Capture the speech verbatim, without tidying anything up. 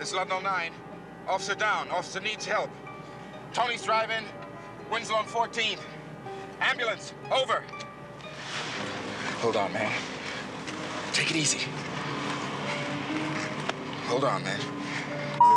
This is Ludlow nine. Officer down. Officer needs help. Tony's driving. Winslow on fourteen. Ambulance. Over. Hold on, man. Take it easy. Hold on, man.